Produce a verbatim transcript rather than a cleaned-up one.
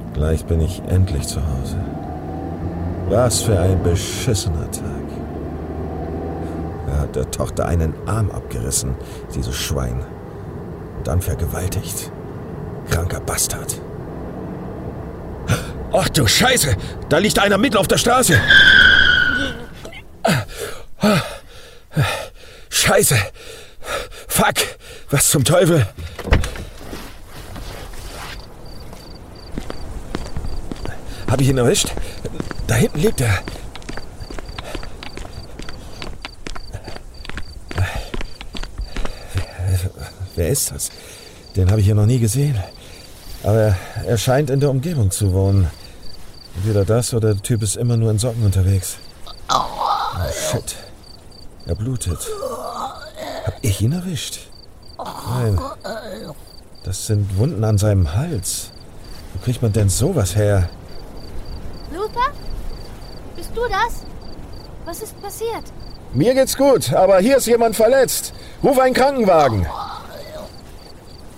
Gleich bin ich endlich zu Hause. Was für ein beschissener Tag. Er hat der Tochter einen Arm abgerissen, dieses Schwein. Und dann vergewaltigt. Kranker Bastard. Ach du Scheiße! Da liegt einer mitten auf der Straße! Scheiße! Fuck! Was zum Teufel? Hab ich ihn erwischt? Da hinten lebt er. Wer ist das? Den habe ich hier noch nie gesehen. Aber er scheint in der Umgebung zu wohnen. Entweder das oder der Typ ist immer nur in Socken unterwegs. Oh, shit. Er blutet. Hab ich ihn erwischt? Nein. Das sind Wunden an seinem Hals. Wo kriegt man denn sowas her? Luther? Bist du das? Was ist passiert? Mir geht's gut, aber hier ist jemand verletzt. Ruf einen Krankenwagen.